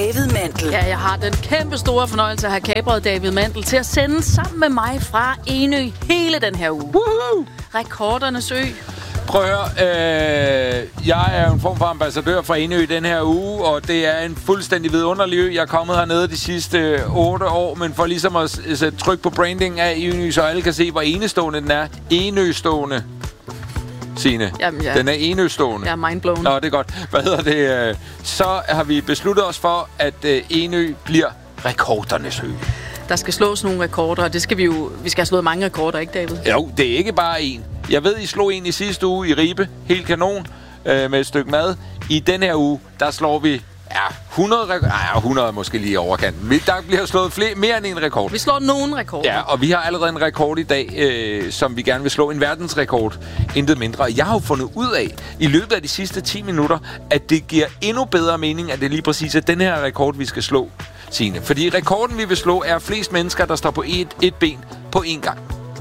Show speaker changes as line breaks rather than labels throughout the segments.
David Mandel.
Ja, jeg har den kæmpe store fornøjelse at have kapret David Mandel til at sende sammen med mig fra Enø hele den her uge.
Woohoo!
Rekordernes ø.
Prøv at høre, jeg er en form for ambassadør for Enø den her uge, og det er en fuldstændig vidunderlig ø. Jeg er kommet hernede de sidste 8 år, men for ligesom at sætte tryk på branding af Enø, så alle kan se, hvor enestående den er. Enøstående. Signe.
Jamen, ja.
Den er enøstående.
Jeg er mindblown.
Nå, det er godt. Hvad hedder det? Så har vi besluttet os for, at Enø bliver rekordernes ø. Der
skal slås nogle rekorder, og det skal vi skal have slået mange rekorder, ikke David?
Jo, det er ikke bare en. Jeg ved, I slog en i sidste uge i Ribe. Helt kanon med et stykke mad. I den her uge, der slår vi 100 rekorder. 100 er måske lige overkanten. Der bliver slået mere end en rekord.
Vi slår nogen rekorder.
Ja, og vi har allerede en rekord i dag, som vi gerne vil slå. En verdensrekord. Intet mindre. Jeg har jo fundet ud af, i løbet af de sidste 10 minutter, at det giver endnu bedre mening, at det lige præcis er den her rekord, vi skal slå, Signe. Fordi rekorden, vi vil slå, er flest mennesker, der står på et ben på én gang.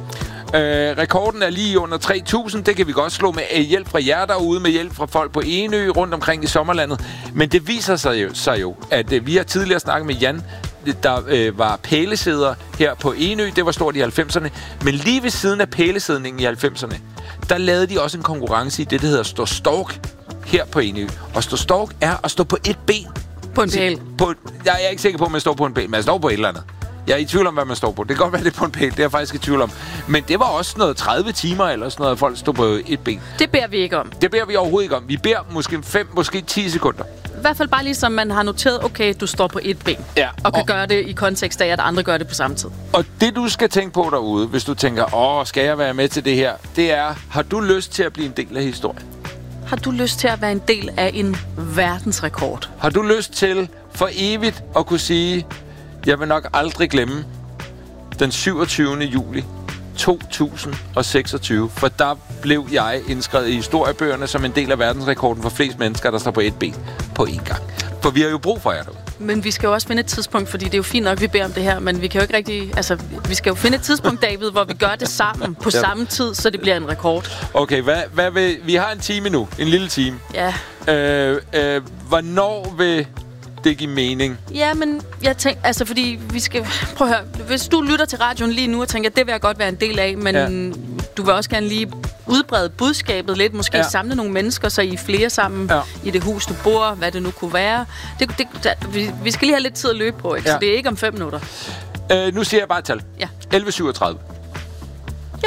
Rekorden er lige under 3.000. Det kan vi godt slå med hjælp fra jer derude, med hjælp fra folk på Enø rundt omkring i sommerlandet. Men det viser sig jo at vi har tidligere snakket med Jan, der var pælesæder her på Enø. Det var stort i 90'erne. Men lige ved siden af pælesidningen i 90'erne, der lavede de også en konkurrence i det, der hedder Stå Stork her på Enø. Og Stå Stork er at stå på et ben.
På en pæl?
Jeg er ikke sikker på, at man står på en pæl, men jeg står på et eller andet. Jeg er i tvivl om, hvad man står på. Det kan godt være, det er på en pæl. Det er jeg faktisk i tvivl om. Men det var også noget 30 timer eller sådan noget, at folk stod på et ben.
Det beder vi ikke om.
Det beder vi overhovedet ikke om. Vi beder måske 5, måske 10 sekunder.
I hvert fald bare ligesom man har noteret, okay, du står på et ben.
Ja.
Og kan gøre det i kontekst af, at andre gør det på samme tid.
Og det, du skal tænke på derude, hvis du tænker, skal jeg være med til det her? Det er, har du lyst til at blive en del af historien?
Har du lyst til at være en del af en verdensrekord?
Har du lyst til for evigt at kunne sige, jeg vil nok aldrig glemme den 27. juli 2026, for der blev jeg indskrevet i historiebøgerne som en del af verdensrekorden for flest mennesker, der står på et ben på én gang. For vi har jo brug for jer derude.
Men vi skal jo også finde et tidspunkt, fordi det er jo fint nok, vi beder om det her, men vi kan jo ikke rigtig... Altså, vi skal jo finde et tidspunkt, David, hvor vi gør det sammen på samme tid, så det bliver en rekord.
Okay, hvad vil... Vi har en time nu. En lille time.
Ja.
Hvornår vil det give mening?
Ja, men jeg tænker... Altså, fordi vi skal... Prøv at høre. Hvis du lytter til radioen lige nu og tænker, det vil jeg godt være en del af, men du vil også gerne lige udbrede budskabet lidt, måske samle nogle mennesker, så I er flere sammen i det hus, du bor, hvad det nu kunne være. Vi skal lige have lidt tid at løbe på, ikke? Så det er ikke om 5 minutter.
Nu siger jeg bare et tal.
Ja.
11.37. Ja.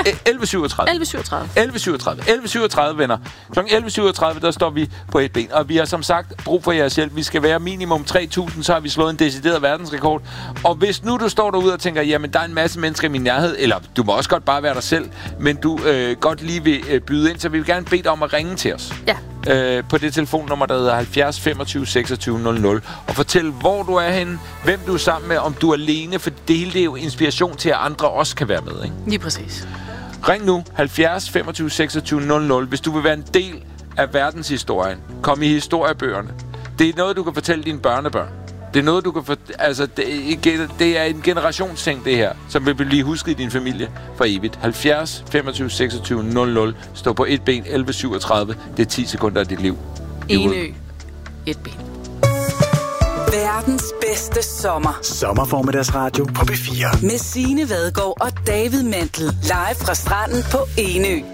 11.37, venner. Kl. 11.37, der står vi på et ben. Og vi har som sagt brug for jeres hjælp. Vi skal være minimum 3.000, så har vi slået en decideret verdensrekord. Og hvis nu du står derude og tænker, jamen der er en masse mennesker i min nærhed, eller du må også godt bare være dig selv, men du godt lige vil byde ind, så vi vil gerne bede dig om at ringe til os.
Ja.
På det telefonnummer, der hedder 70 25 26 00. Og fortæl, hvor du er henne, hvem du er sammen med, om du er alene, for det hele det er jo inspiration til, at andre også kan være med, ikke?
Lige præcis.
Ring nu 70 25 26 00, hvis du vil være en del af verdenshistorien. Kom i historiebøgerne. Det er noget, du kan fortælle dine børnebørn. Det er noget, du kan det er en generationsting, det her, som vil blive husket i din familie for evigt. 70 25 26 00. Stå på et ben, 11.37. Det er 10 sekunder af dit liv.
Enø. Et ben.
Verdens bedste sommer.
Sommerformiddagsradio på P4.
Med Signe Vadgaard og David Mandel. Live fra stranden på Enø.